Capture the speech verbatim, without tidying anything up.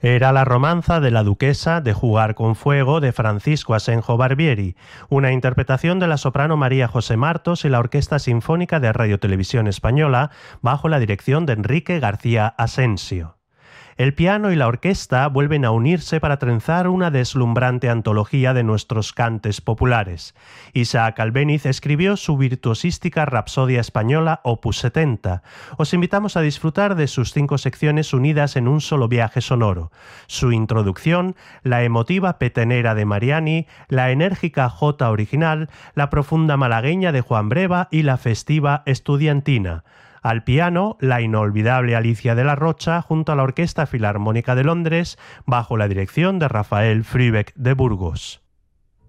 Era la romanza de la duquesa de Jugar con Fuego de Francisco Asenjo Barbieri, una interpretación de la soprano María José Martos y la Orquesta Sinfónica de Radio Televisión Española bajo la dirección de Enrique García Asensio. El piano y la orquesta vuelven a unirse para trenzar una deslumbrante antología de nuestros cantes populares. Isaac Albéniz escribió su virtuosística Rapsodia Española opus setenta. Os invitamos a disfrutar de sus cinco secciones unidas en un solo viaje sonoro. Su introducción, la emotiva petenera de Mariani, la enérgica jota original, la profunda malagueña de Juan Breva y la festiva estudiantina. Al piano, la inolvidable Alicia de la Rocha junto a la Orquesta Filarmónica de Londres bajo la dirección de Rafael Frübeck de Burgos.